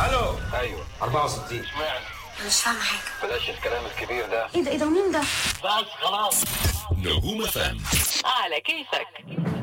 الو. ايوه 64. اشمعنى؟ مش فاهمة حاجة. بلاش الكلام الكبير ده. ايه ده مين ده؟ بس خلاص. نجوم فم على كيفك.